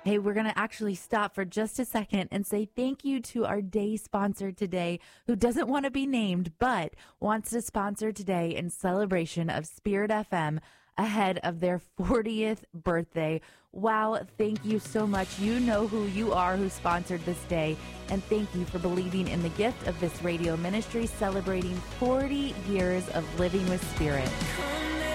Hey, we're going to actually stop for just a second and say thank you to our day sponsor today, who doesn't want to be named, but wants to sponsor today in celebration of Spirit FM ahead of their 40th birthday. Wow, thank you so much. You know who you are, who sponsored this day, and thank you for believing in the gift of this radio ministry celebrating 40 years of living with Spirit.